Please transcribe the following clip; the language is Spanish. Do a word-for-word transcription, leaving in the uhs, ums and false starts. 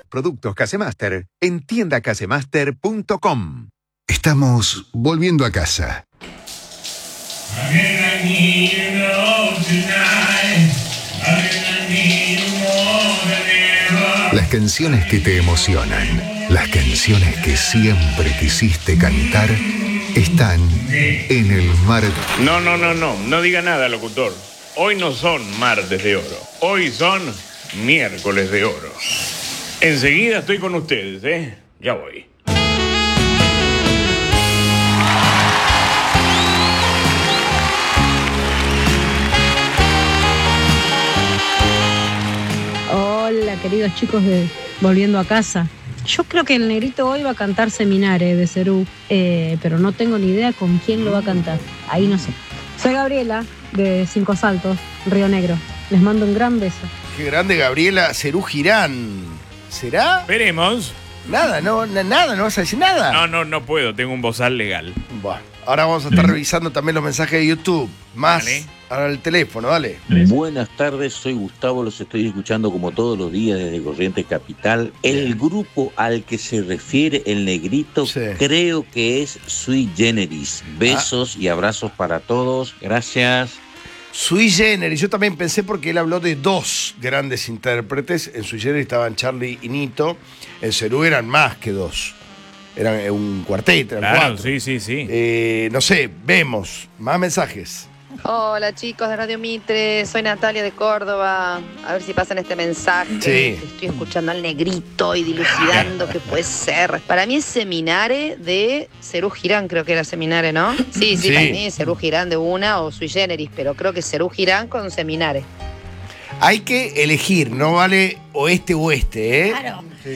productos Casemaster en tienda casemaster punto com. Estamos volviendo a casa. Las canciones que te emocionan, las canciones que siempre quisiste cantar, están en el mar. No, no, no, no, no diga nada, locutor. Hoy no son martes de oro, hoy son miércoles de oro. Enseguida estoy con ustedes, ¿eh? Ya voy. Hola, queridos chicos de Volviendo a Casa. Yo creo que el negrito hoy va a cantar Seminare de Cerú, eh, pero no tengo ni idea con quién lo va a cantar. Ahí no sé. Soy Gabriela, de Cinco Saltos, Río Negro. Les mando un gran beso. Qué grande, Gabriela. Cerú Girán. ¿Será? Veremos. Nada, no, na- nada, no vas a decir nada. No, no, no puedo, tengo un bozal legal. Bueno, ahora vamos a estar revisando también los mensajes de YouTube. Más Dale. ahora el teléfono, dale. Buenas tardes, soy Gustavo, los estoy escuchando como todos los días desde Corrientes Capital. El grupo al que se refiere el negrito Sí. creo que es Sui Generis. Besos y abrazos para todos. Gracias. Sui Generis, yo también pensé porque él habló de dos grandes intérpretes. En Sui Generis estaban Charlie y Nito. En Cerú eran más que dos. Eran eh, un cuarteto, eran Claro, cuatro. sí, sí, sí. Eh, no sé, vemos. Más mensajes. Hola chicos de Radio Mitre, soy Natalia de Córdoba. A ver si pasan este mensaje. Sí. Estoy escuchando al negrito y dilucidando qué puede ser. Para mí es Seminare de Cerú Girán, creo que era Seminare, ¿no? Sí, sí, Sí. para mí es Cerú Girán de una o Sui Generis, pero creo que Cerú Girán con Seminare. Hay que elegir, no vale oeste-oeste, ¿eh? Claro.